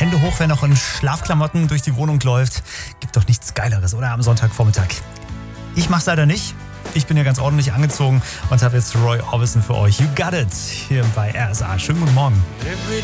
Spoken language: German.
Hände hoch, wer noch in Schlafklamotten durch die Wohnung läuft. Gibt doch nichts Geileres, oder? Am Sonntagvormittag. Ich mach's leider nicht. Ich bin ja ganz ordentlich angezogen und habe jetzt Roy Orbison für euch. You got it. Hier bei RSA. Schönen guten Morgen. Every